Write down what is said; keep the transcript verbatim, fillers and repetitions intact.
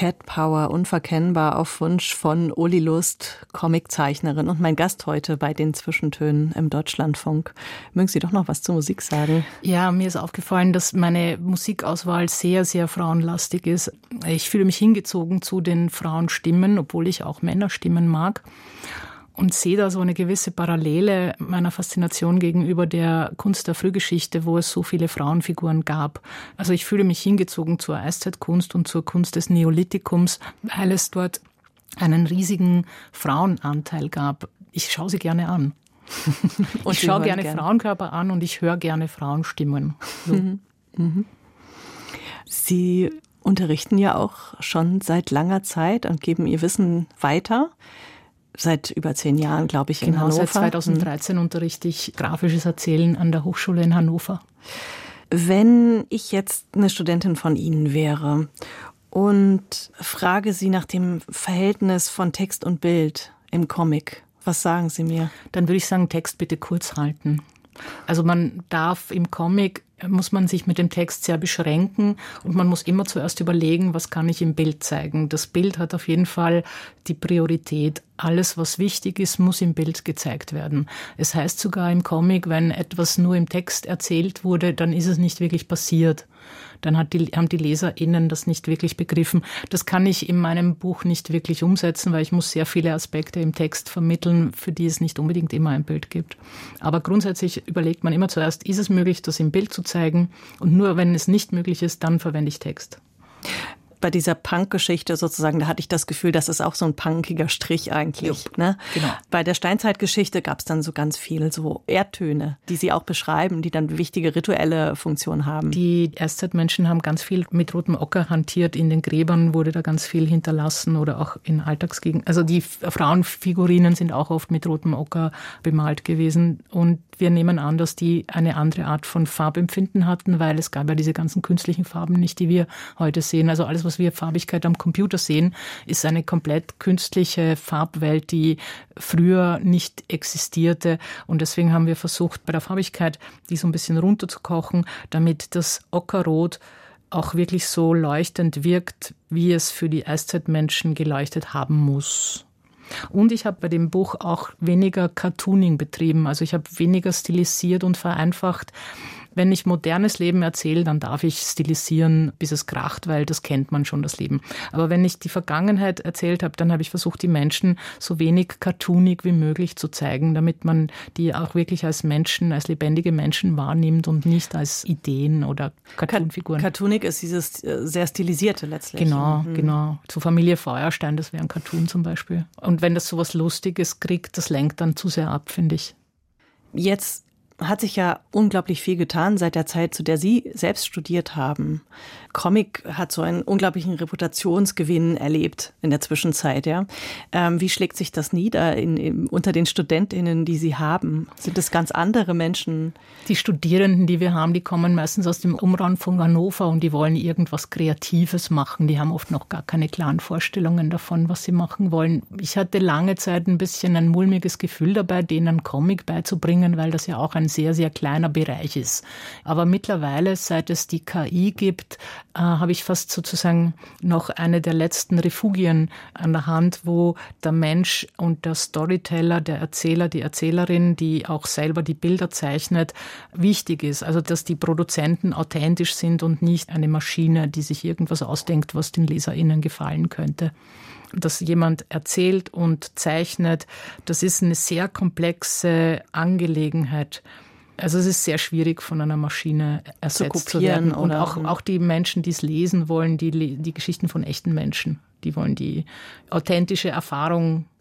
Cat Power, unverkennbar auf Wunsch von Uli Lust, Comiczeichnerin und mein Gast heute bei den Zwischentönen im Deutschlandfunk. Mögen Sie doch noch was zur Musik sagen? Ja, mir ist aufgefallen, dass meine Musikauswahl sehr, sehr frauenlastig ist. Ich fühle mich hingezogen zu den Frauenstimmen, obwohl ich auch Männerstimmen mag. Und sehe da so eine gewisse Parallele meiner Faszination gegenüber der Kunst der Frühgeschichte, wo es so viele Frauenfiguren gab. Also ich fühle mich hingezogen zur Eiszeitkunst und zur Kunst des Neolithikums, weil es dort einen riesigen Frauenanteil gab. Ich schaue sie gerne an. Und ich schaue gerne gern. Frauenkörper an und ich höre gerne Frauenstimmen. So. Mhm. Mhm. Sie unterrichten ja auch schon seit langer Zeit und geben Ihr Wissen weiter. Seit über zehn Jahren, glaube ich, in genau, Hannover. Seit zweitausenddreizehn hm. unterrichte ich grafisches Erzählen an der Hochschule in Hannover. Wenn ich jetzt eine Studentin von Ihnen wäre und frage Sie nach dem Verhältnis von Text und Bild im Comic, was sagen Sie mir? Dann würde ich sagen, Text bitte kurz halten. Also man darf im Comic, muss man sich mit dem Text sehr beschränken und man muss immer zuerst überlegen, was kann ich im Bild zeigen. Das Bild hat auf jeden Fall die Priorität. Alles, was wichtig ist, muss im Bild gezeigt werden. Es heißt sogar im Comic, wenn etwas nur im Text erzählt wurde, dann ist es nicht wirklich passiert. Dann hat die, haben die LeserInnen das nicht wirklich begriffen. Das kann ich in meinem Buch nicht wirklich umsetzen, weil ich muss sehr viele Aspekte im Text vermitteln, für die es nicht unbedingt immer ein Bild gibt. Aber grundsätzlich überlegt man immer zuerst, ist es möglich, das im Bild zu zeigen? Und nur wenn es nicht möglich ist, dann verwende ich Text. Bei dieser Punk-Geschichte sozusagen, da hatte ich das Gefühl, das ist auch so ein punkiger Strich eigentlich. Jupp, ne? Genau. Bei der Steinzeitgeschichte gab es dann so ganz viel so Erdtöne, die Sie auch beschreiben, die dann wichtige rituelle Funktion haben. Die Erstzeitmenschen haben ganz viel mit rotem Ocker hantiert. In den Gräbern wurde da ganz viel hinterlassen oder auch in Alltagsgegenden. Also die Frauenfigurinen sind auch oft mit rotem Ocker bemalt gewesen. Und wir nehmen an, dass die eine andere Art von Farbempfinden hatten, weil es gab ja diese ganzen künstlichen Farben nicht, die wir heute sehen. Also alles, was wir Farbigkeit am Computer sehen, ist eine komplett künstliche Farbwelt, die früher nicht existierte. Und deswegen haben wir versucht, bei der Farbigkeit die so ein bisschen runterzukochen, damit das Ockerrot auch wirklich so leuchtend wirkt, wie es für die Eiszeitmenschen geleuchtet haben muss. Und ich habe bei dem Buch auch weniger Cartooning betrieben. Also ich habe weniger stilisiert und vereinfacht. Wenn ich modernes Leben erzähle, dann darf ich stilisieren, bis es kracht, weil das kennt man schon, das Leben. Aber wenn ich die Vergangenheit erzählt habe, dann habe ich versucht, die Menschen so wenig cartoonig wie möglich zu zeigen, damit man die auch wirklich als Menschen, als lebendige Menschen wahrnimmt und nicht als Ideen oder Cartoonfiguren. Cartoonig ist dieses sehr stilisierte letztlich. Genau, mhm. genau. Zu Familie Feuerstein, das wäre ein Cartoon zum Beispiel. Und wenn das so was Lustiges kriegt, das lenkt dann zu sehr ab, finde ich. Jetzt hat sich ja unglaublich viel getan seit der Zeit, zu der Sie selbst studiert haben. Comic hat so einen unglaublichen Reputationsgewinn erlebt in der Zwischenzeit. Ja, ähm, wie schlägt sich das nieder in, in, unter den StudentInnen, die Sie haben? Sind es ganz andere Menschen? Die Studierenden, die wir haben, die kommen meistens aus dem Umraum von Hannover und die wollen irgendwas Kreatives machen. Die haben oft noch gar keine klaren Vorstellungen davon, was sie machen wollen. Ich hatte lange Zeit ein bisschen ein mulmiges Gefühl dabei, denen Comic beizubringen, weil das ja auch ein sehr, sehr kleiner Bereich ist. Aber mittlerweile, seit es die K I gibt, äh, habe ich fast sozusagen noch eine der letzten Refugien an der Hand, wo der Mensch und der Storyteller, der Erzähler, die Erzählerin, die auch selber die Bilder zeichnet, wichtig ist. Also, dass die Produzenten authentisch sind und nicht eine Maschine, die sich irgendwas ausdenkt, was den LeserInnen gefallen könnte. Dass jemand erzählt und zeichnet, das ist eine sehr komplexe Angelegenheit. Also es ist sehr schwierig, von einer Maschine ersetzt zu, zu werden. Und auch, auch die Menschen, die es lesen wollen, die, die Geschichten von echten Menschen, die wollen die authentische Erfahrung